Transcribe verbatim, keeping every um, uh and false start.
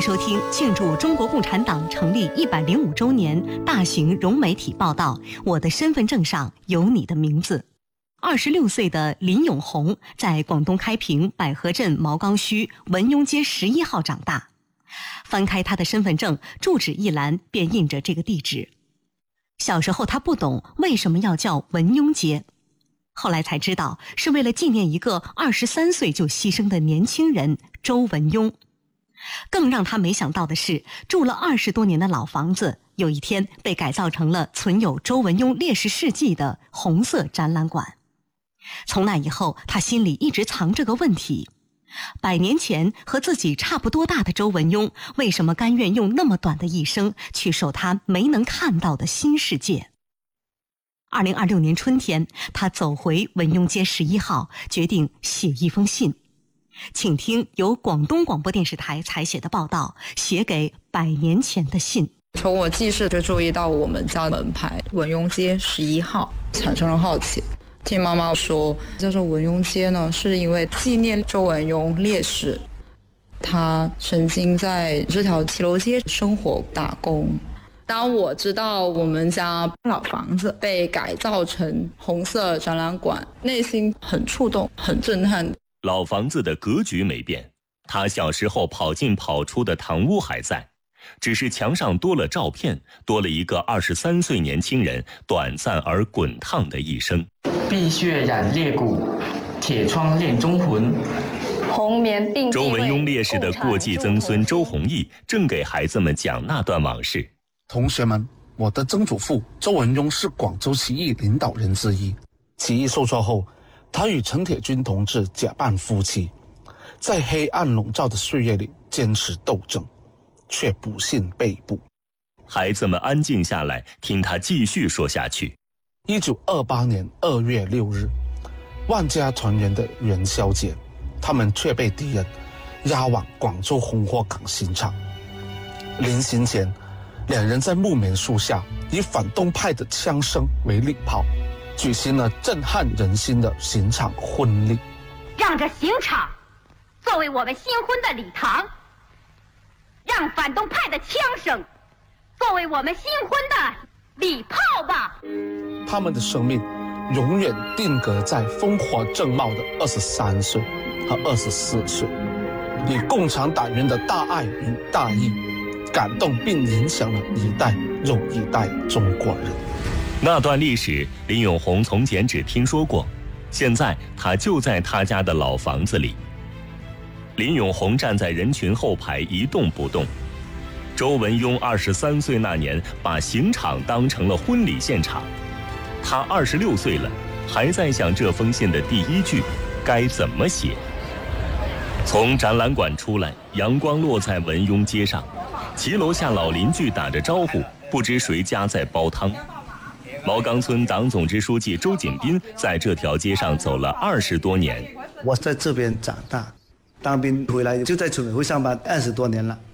迎收听庆祝中国共产党成立一百零五周年大型融媒体报道《我的身份证上有你的名字》。二十六岁的林永红在广东开平百合镇毛岗墟文庸街十一号长大。翻开他的身份证，住址一栏便印着这个地址。小时候他不懂为什么要叫文庸街，后来才知道是为了纪念一个二十三岁就牺牲的年轻人周文庸。更让他没想到的是，住了二十多年的老房子有一天被改造成了存有周文庸烈士事迹的红色展览馆。从那以后，他心里一直藏着个问题：百年前和自己差不多大的周文庸，为什么甘愿用那么短的一生去守他没能看到的新世界？二零二六年春天，他走回文庸街十一号，决定写一封信。请听由广东广播电视台采写的报道，写给百年前的信。 从我记事就注意到我们家门牌文庸街十一号，产生了好奇。听妈妈说叫做文庸街呢，是因为纪念周文庸烈士，他曾经在这条骑楼街生活打工。当我知道我们家老房子被改造成红色展览馆，内心很触动，很震撼。 老房子的格局没变，他小时候跑进跑出的堂屋还在，只是墙上多了照片，多了一个二十三岁年轻人短暂而滚烫的一生。 碧血染裂骨，铁窗炼忠魂。 红棉并周文庸烈士的过继曾孙周弘毅正给孩子们讲那段往事。 同学们，我的曾祖父周文庸是广州起义领导人之一。起义受挫后，他与陈铁军同志假扮夫妻，在黑暗笼罩的岁月里坚持斗争，却不幸被捕。 孩子们安静下来，听他继续说下去。 一九二八年二月六日，万家团圆的元宵节，他们却被敌人押往广州红火港刑场。临行前，两人在木棉树下以反动派的枪声为礼炮，举行了震撼人心的刑场婚礼。 让这刑场作为我们新婚的礼堂，让反动派的枪声作为我们新婚的礼炮吧。 他们的生命永远定格在风华正茂的二十三岁和二十四岁，以共产党员的大爱与大义感动并影响了一代又一代中国人。 那段历史，林永红从前只听说过，现在他就在他家的老房子里。林永红站在人群后排一动不动。周文庸二十三岁那年，把刑场当成了婚礼现场。他二十六岁了，还在想这封信的第一句该怎么写。从展览馆出来，阳光落在文庸街上，骑楼下老邻居打着招呼，不知谁家在煲汤。毛岗村党总支书记周锦斌在这条街上走了二十多年。 我在这边长大，当兵回来就在村委会上班二十多年了。